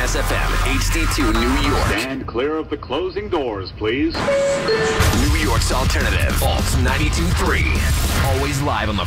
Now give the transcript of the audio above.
Kiss FM, HD2 New York. Stand clear of the closing doors, please. New York's alternative, Alt 92.3. Always live on the